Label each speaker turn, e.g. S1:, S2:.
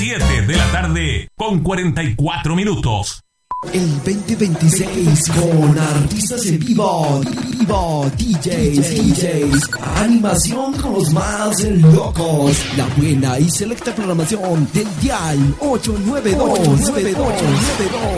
S1: 7 de la tarde con 44 minutos.
S2: El 2026 con artistas en vivo, DJs, animación con los más locos, la buena y selecta programación del dial 892.